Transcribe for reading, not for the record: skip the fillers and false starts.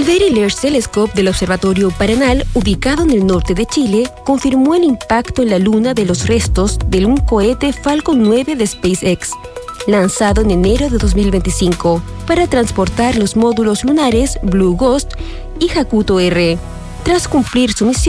Very Large Telescope del Observatorio Paranal, ubicado en el norte de Chile, confirmó el impacto en la Luna de los restos de un cohete Falcon 9 de SpaceX, lanzado en enero de 2025, para transportar los módulos lunares Blue Ghost y Hakuto R. Tras cumplir su misión,